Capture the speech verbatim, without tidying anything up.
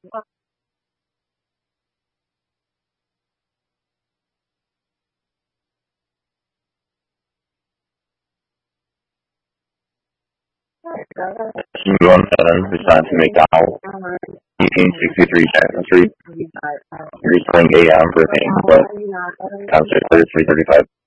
one seven, respond to McDowell, eighteen sixty-three Jackson Street, restoring A M for paying, but concert thirty-three thirty-five.